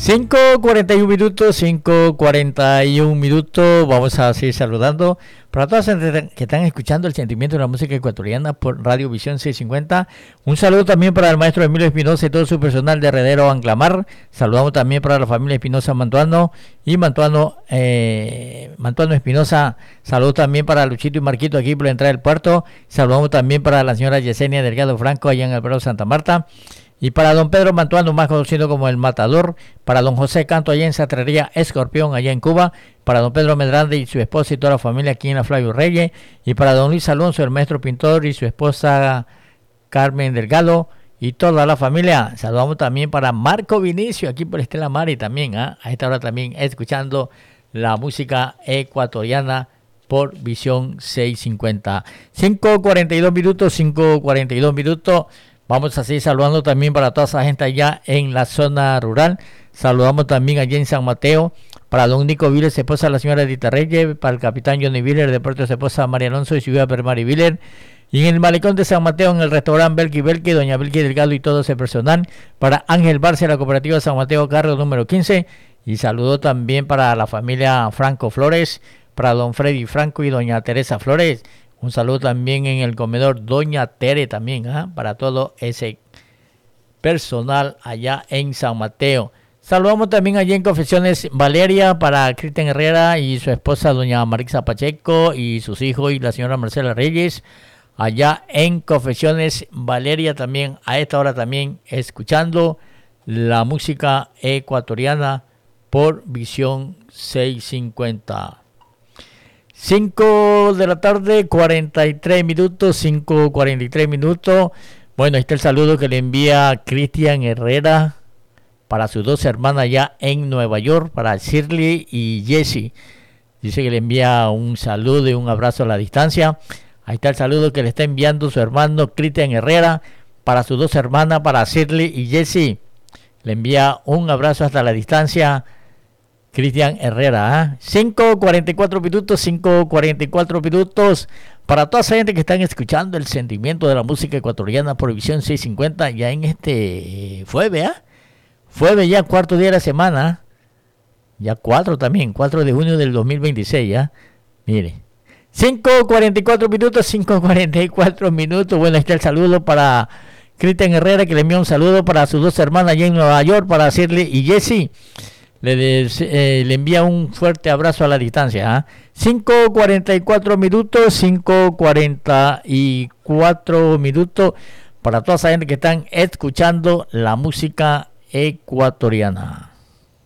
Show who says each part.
Speaker 1: 5:41 minutos, 5:41 minutos. Vamos a seguir saludando para todas las que están escuchando el sentimiento de la música ecuatoriana por Radio Visión 650. Un saludo también para el maestro Emilio Espinosa y todo su personal de Heredero Anclamar. Saludamos también para la familia Espinosa Mantuano y Mantuano Espinosa. Saludos también para Luchito y Marquito aquí por la entrada del puerto. Saludamos también para la señora Yesenia Delgado Franco allá en el Alvarado Santa Marta. Y para don Pedro Mantuano, más conocido como El Matador, para don José Canto allá en Sastrería Escorpión, allá en Cuba, para don Pedro Medrande y su esposa y toda la familia aquí en la Flavio Reyes, y para don Luis Alonso, el maestro pintor, y su esposa Carmen Delgado, y toda la familia. Saludamos también para Marco Vinicio, aquí por Estela Mari también, a esta hora también escuchando la música ecuatoriana por Visión 650. 5:42 minutos, 5:42 minutos. Vamos a seguir saludando también para toda esa gente allá en la zona rural. Saludamos también allá en San Mateo, para don Nico Viles, esposa de la señora Edita Reyes, para el capitán Johnny Viller, de Puerto de su esposa María Alonso y su hija Permari Viller. Y en el malecón de San Mateo, en el restaurante Belki, doña Belki Delgado y todo ese personal. Para Ángel Barce, la cooperativa de San Mateo, carro número 15. Y saludo también para la familia Franco Flores, para don Freddy Franco y doña Teresa Flores. Un saludo también en el comedor Doña Tere también, para todo ese personal allá en San Mateo. Saludamos también allí en Confesiones Valeria para Cristian Herrera y su esposa doña Marisa Pacheco y sus hijos y la señora Marcela Reyes. Allá en Confesiones Valeria también, a esta hora también escuchando la música ecuatoriana por Visión 650. 5 de la tarde, 43 minutos, 5:43 minutos. Bueno, ahí está el saludo que le envía Cristian Herrera para sus dos hermanas ya en Nueva York, para Shirley y Jessie. Dice que le envía un saludo y un abrazo a la distancia. Ahí está el saludo que le está enviando su hermano Cristian Herrera para sus dos hermanas, para Shirley y Jessie. Le envía un abrazo hasta la distancia Cristian Herrera. 5:44 minutos, 5:44 minutos. Para toda esa gente que están escuchando el sentimiento de la música ecuatoriana por Visión 650, ya en este jueves, jueves ya, cuarto día de la semana, ya 4 de junio del 2026, mire. 5:44 minutos, 5:44 minutos. Bueno, ahí está el saludo para Cristian Herrera, que le envía un saludo para sus dos hermanas allá en Nueva York, para Shirley y Jessie. Le envía un fuerte abrazo a la distancia. 5:44 minutos, 5:44 minutos para toda esa gente que están escuchando la música ecuatoriana.